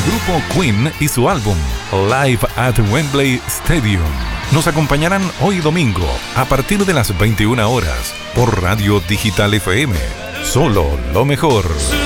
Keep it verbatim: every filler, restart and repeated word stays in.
grupo Queen y su álbum Live at Wembley Stadium nos acompañarán hoy domingo a partir de las veintiuna horas por Radio Digital F M. Solo lo mejor.